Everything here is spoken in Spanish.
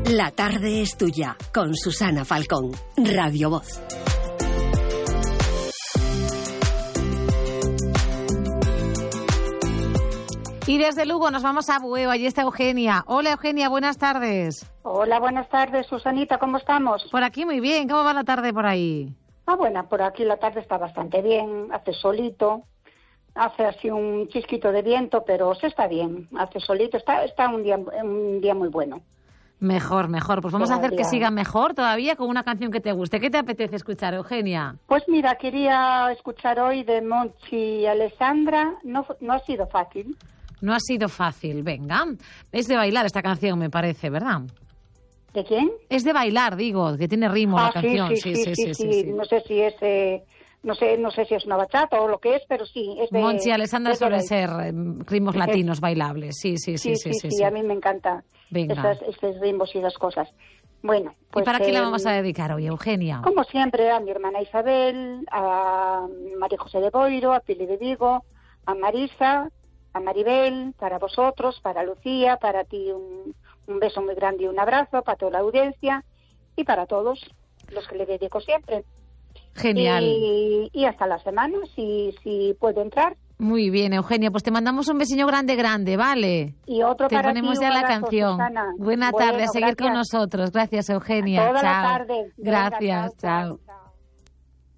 La tarde es tuya, con Susana Falcón, Radio Voz. Y desde Lugo nos vamos a Bueu, allí está Eugenia. Hola Eugenia, buenas tardes. Hola, buenas tardes, Susanita, ¿cómo estamos? Por aquí muy bien, ¿cómo va la tarde por ahí? Bueno, por aquí la tarde está bastante bien, hace solito, hace así un chisquito de viento, pero se está bien, hace solito, está un día muy bueno. Mejor, pues vamos a hacer que siga mejor todavía con una canción que te guste. ¿Qué te apetece escuchar, Eugenia? Pues mira, quería escuchar hoy de Monchi y Alessandra, no ha sido fácil. No ha sido fácil, venga. Es de bailar esta canción, me parece, ¿verdad? ¿De quién? Es de bailar, digo, que tiene ritmo la canción. Sí. No sé si es no sé si es una bachata o lo que es, pero sí, es de Monchi y Alessandra suelen ser ritmos latinos bailables. Sí, a mí me encanta estos ritmos y esas cosas. Bueno, pues ¿y para quién la vamos a dedicar hoy, Eugenia? Como siempre, a mi hermana Isabel, a María José de Boiro, a Pili de Vigo, a Marisa, a Maribel, para vosotros, para Lucía, para ti un beso muy grande y un abrazo, para toda la audiencia y para todos los que le dedico siempre. Genial. Y hasta la semana, si puedo entrar. Muy bien, Eugenia, pues te mandamos un besillo grande, ¿vale? Y otro te para ponemos ti, ya la abrazo, canción. Susana. Buena tarde, a seguir gracias. con nosotros. Gracias, Eugenia. Toda chao. la tarde. Gracias, Venga, chao.